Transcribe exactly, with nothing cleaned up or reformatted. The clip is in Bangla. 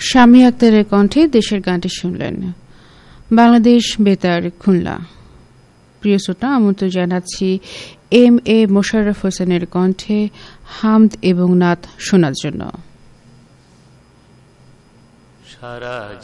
শামী আক্তারের কণ্ঠে দেশের গানটি শুনলেন। বাংলাদেশ বেতার খুলনা। প্রিয় শ্রোতা, আমন্ত্রণ জানাচ্ছি এম এ মোশাররফ হোসেনের কণ্ঠে হামদ এবং নাত শোনার জন্য। সারা